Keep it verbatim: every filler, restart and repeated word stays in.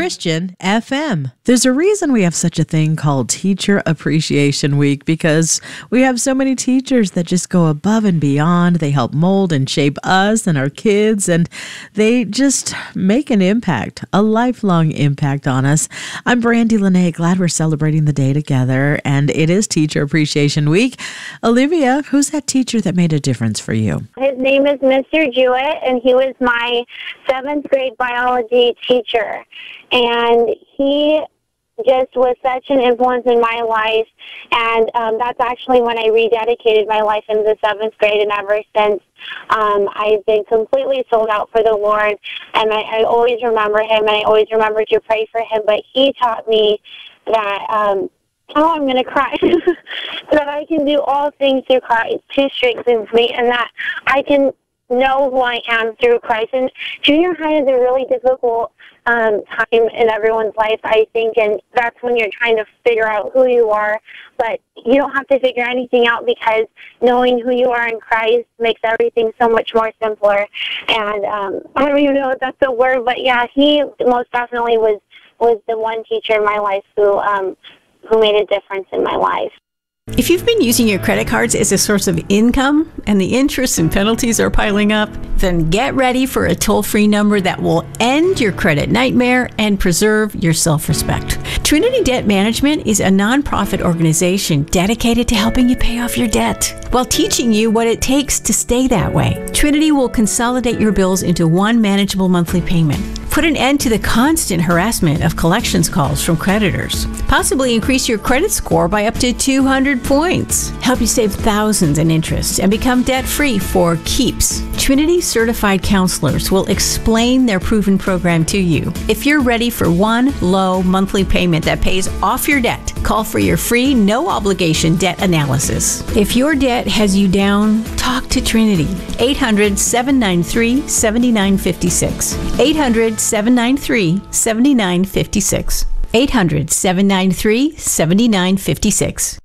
Christian F M. There's a reason we have such a thing called Teacher Appreciation Week, because we have so many teachers that just go above and beyond. They help mold and shape us and our kids, and they just make an impact, a lifelong impact on us. I'm Brandy Lene. Glad we're celebrating the day together, and it is Teacher Appreciation Week. Olivia, who's that teacher that made a difference for you? His name is Mister Jewett, and he was my seventh grade biology teacher. And he just was such an influence in my life. And um, that's actually when I rededicated my life in the seventh grade. And ever since, um, I've been completely sold out for the Lord. And I, I always remember him, and I always remember to pray for him. But he taught me that, um, oh, I'm going to cry, that I can do all things through Christ who strengthens me, and that I can know who I am through Christ. And junior high is a really difficult um, time in everyone's life, I think, and that's when you're trying to figure out who you are. But you don't have to figure anything out, because knowing who you are in Christ makes everything so much more simpler. And um, I don't even know if that's the word, but yeah, he most definitely was was the one teacher in my life who um, who made a difference in my life. If you've been using your credit cards as a source of income and the interest and penalties are piling up, then get ready for a toll-free number that will end your credit nightmare and preserve your self-respect. Trinity Debt Management is a nonprofit organization dedicated to helping you pay off your debt while teaching you what it takes to stay that way. Trinity will consolidate your bills into one manageable monthly payment, put an end to the constant harassment of collections calls from creditors, possibly increase your credit score by up to two hundred points, help you save thousands in interest, and become debt-free for keeps. Trinity certified counselors will explain their proven program to you. If you're ready for one low monthly payment that pays off your debt, call for your free, no-obligation debt analysis. If your debt has you down, talk to Trinity. eight hundred, seven nine three, seven nine five six. eight hundred, seven nine three, seven nine five six. eight hundred, seven nine three, seven nine five six.